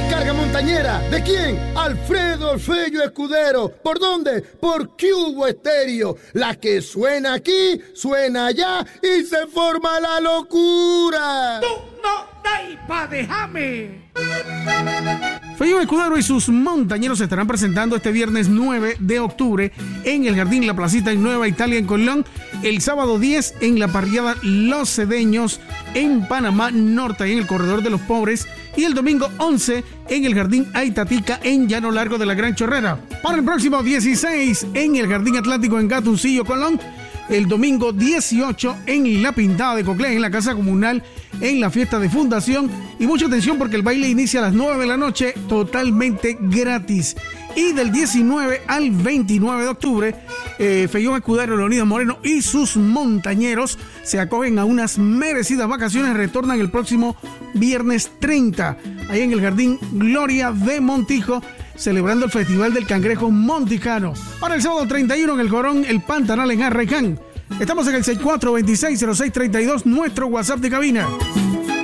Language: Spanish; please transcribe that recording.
Carga montañera. ¿De quién? Alfredo Orfeyo Escudero. ¿Por dónde? Por Cubo Estéreo. La que suena aquí, suena allá y se forma la locura. ¡Tú no dais pa' dejarme! Fellón Escudero y sus montañeros se estarán presentando este viernes 9 de octubre en el Jardín La Placita en Nueva Italia, en Colón. El sábado 10 en la parrillada Los Cedeños en Panamá Norte, en el Corredor de los Pobres. Y el domingo 11 en el Jardín Aitatica en Llano Largo de la Gran Chorrera. Para el próximo 16 en el Jardín Atlántico en Gatuncillo, Colón. El domingo 18 en La Pintada de Coclé, en la Casa Comunal, en la fiesta de fundación. Y mucha atención porque el baile inicia a las 9 de la noche, totalmente gratis. Y del 19 al 29 de octubre, Fellón Escudero, Leonidas Moreno y sus montañeros se acogen a unas merecidas vacaciones. Retornan el próximo viernes 30, ahí en el Jardín Gloria de Montijo, celebrando el Festival del Cangrejo Montijano. Para el sábado 31 en el Corón El Pantanal en Arraiján. Estamos en el 64260632, nuestro WhatsApp de cabina.